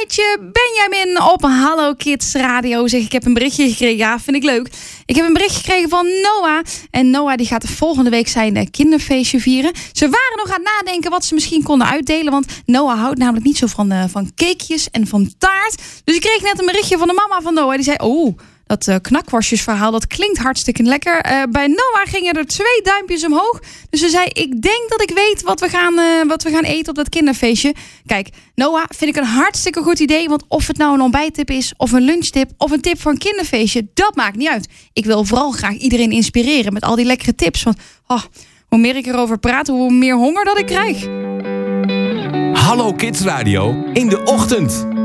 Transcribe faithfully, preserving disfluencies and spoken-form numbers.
Meetje Benjamin op Hallo Kids Radio. Zeg, ik heb een berichtje gekregen. Ja, vind ik leuk. Ik heb een bericht gekregen van Noah. En Noah die gaat volgende week zijn kinderfeestje vieren. Ze waren nog aan het nadenken wat ze misschien konden uitdelen. Want Noah houdt namelijk niet zo van, uh, van cakejes en van taart. Dus ik kreeg net een berichtje van de mama van Noah. Die zei, oh, dat uh, knakworstjesverhaal, dat klinkt hartstikke lekker. Uh, bij Noah gingen er twee duimpjes omhoog. Dus ze zei, ik denk dat ik weet wat we, gaan, uh, wat we gaan eten op dat kinderfeestje. Kijk, Noah, vind ik een hartstikke goed idee. Want of het nou een ontbijttip is, of een lunchtip, of een tip voor een kinderfeestje, dat maakt niet uit. Ik wil vooral graag iedereen inspireren met al die lekkere tips. Want oh, hoe meer ik erover praat, hoe meer honger dat ik krijg. Hallo Kids Radio in de ochtend.